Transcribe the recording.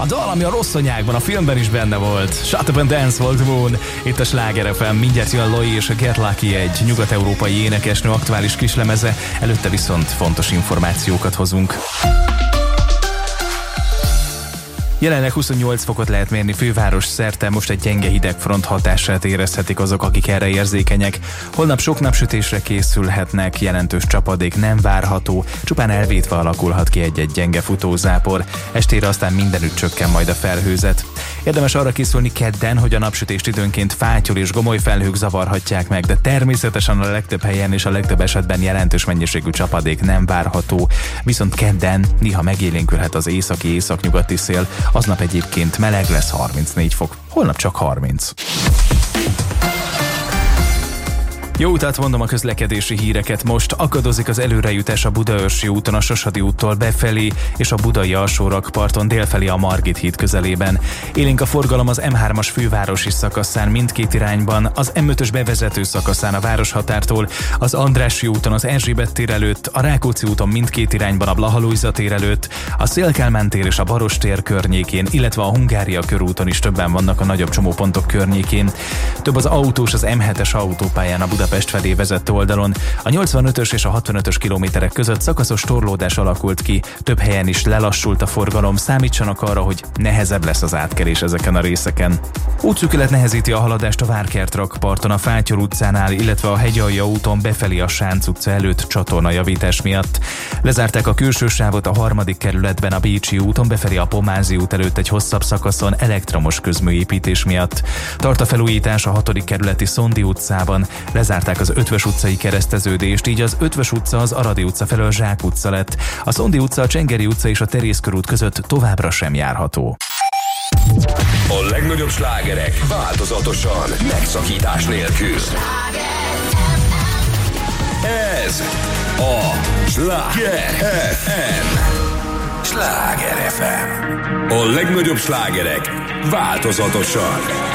A dal, ami a Rosszonyákban, a filmben is benne volt. Shut Up and Dance volt Moon. Itt a Sláger FM. Mindjárt jön Loi és a Get Lucky, egy nyugat-európai énekesnő aktuális kislemeze. Előtte viszont fontos információkat hozunk. Jelenleg 28 fokot lehet mérni főváros szerte, most egy gyenge hidegfront hatását érezhetik azok, akik erre érzékenyek. Holnap sok napsütésre készülhetnek, jelentős csapadék nem várható, csupán elvétve alakulhat ki egy-egy gyenge futózápor. Estére aztán mindenütt csökken majd a felhőzet. Érdemes arra készülni kedden, hogy a napsütést időnként fátyol és gomoly felhők zavarhatják meg, de természetesen a legtöbb helyen és a legtöbb esetben jelentős mennyiségű csapadék nem várható. Viszont kedden néha megélénkülhet az északi-északnyugati szél, aznap egyébként meleg lesz, 34 fok, holnap csak 30. Jó utat mondom a közlekedési híreket most. Akadozik az előrejutás a Budaörsi úton a Sasadi úttól befelé és a budai alsórakparton délfelé a Margit híd közelében. Élénk a forgalom az M3-as fővárosi szakaszán mindkét irányban, az M5-ös bevezető szakaszán a városhatártól, az Andrássy úton az Erzsébet tér előtt, a Rákóczi úton mindkét irányban a Blaha Lujza tér előtt, a Széll-Kálmán tér és a Baross tér környékén, illetve a Hungária körúton is többen vannak a nagyobb csomópontok környékén. Több az autós az M7-es autópályán a Budapest felé vezető oldalon. A 85-ös és a 65-ös kilométerek között szakaszos torlódás alakult ki, több helyen is lelassult a forgalom, számítsanak arra, hogy nehezebb lesz az átkelés ezeken a részeken. Útszűkület nehezíti a haladást a Várkert rakparton, a Fátyol utcánál, illetve a Hegyalja úton befelé a Sánc utca előtt csatornajavítás miatt. Lezárták a külső sávot a 3. kerületben a Bécsi úton befelé a Pomázi út előtt egy hosszabb szakaszon elektromos közműépítés miatt. Tart a felújítás a 6. kerületi Szondi utcában, lezárták az Ötvös utcai kereszteződést, így az Ötvös utca az Aradi utca felől Zsák utca lett. A Szondi utca, a Csengeri utca és a Terészkörút között továbbra sem járható. A legnagyobb slágerek változatosan, megszakítás nélkül. Ez a Sláger FM. Sláger FM. A legnagyobb slágerek változatosan.